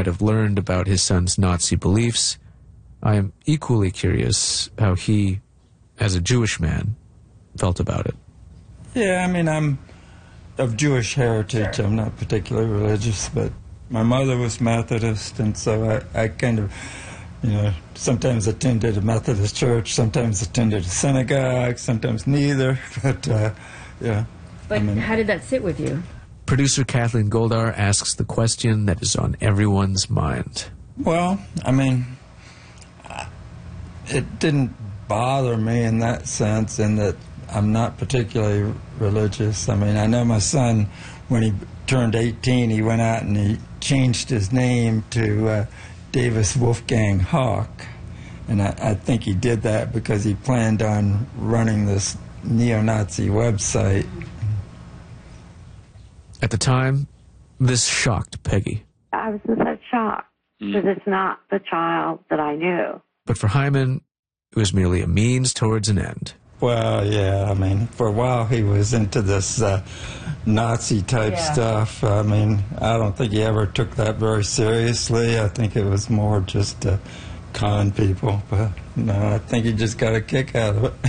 have learned about his son's Nazi beliefs, I am equally curious how he, as a Jewish man, felt about it. Yeah, I mean, I'm of Jewish heritage. I'm not particularly religious, but my mother was Methodist, and so I kind of, sometimes attended a Methodist church, sometimes attended a synagogue, sometimes neither, but, yeah. But how did that sit with you? Producer Kathleen Goldar asks the question that is on everyone's mind. Well, I mean, it didn't bother me in that sense, in that I'm not particularly religious. I mean, I know my son, when he turned 18, he went out and he changed his name to Davis Wolfgang Hawk. And I think he did that because he planned on running this neo-Nazi website. At the time, this shocked Peggy. I was in such shock because it's not the child that I knew. But for Hyman, it was merely a means towards an end. Well, yeah, I mean, for a while he was into this Nazi-type stuff. I mean, I don't think he ever took that very seriously. I think it was more just to con people. But, no, I think he just got a kick out of it.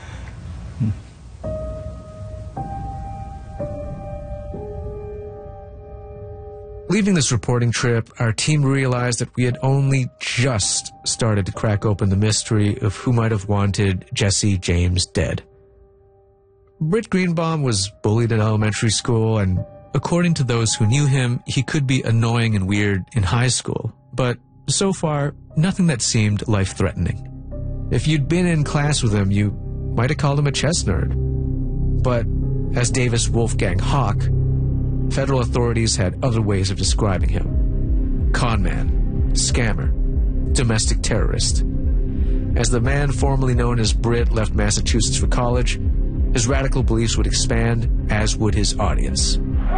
Leaving this reporting trip, our team realized that we had only just started to crack open the mystery of who might have wanted Jesse James dead. Britt Greenbaum was bullied in elementary school, and according to those who knew him, he could be annoying and weird in high school. But so far, nothing that seemed life-threatening. If you'd been in class with him, you might have called him a chess nerd. But as Davis Wolfgang Hawk, federal authorities had other ways of describing him. Con man, scammer, domestic terrorist. As the man formerly known as Britt left Massachusetts for college, his radical beliefs would expand, as would his audience.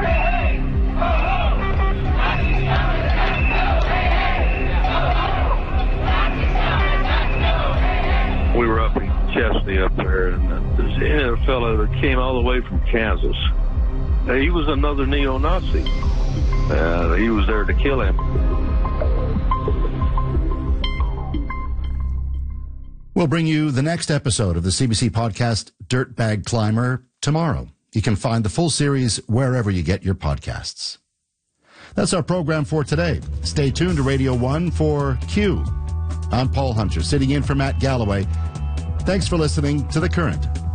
We were up in Chesney up there, and a fellow that came all the way from Kansas. He was another neo-Nazi. He was there to kill him. We'll bring you the next episode of the CBC podcast, Dirtbag Climber, tomorrow. You can find the full series wherever you get your podcasts. That's our program for today. Stay tuned to Radio 1 for Q. I'm Paul Hunter, sitting in for Matt Galloway. Thanks for listening to The Current.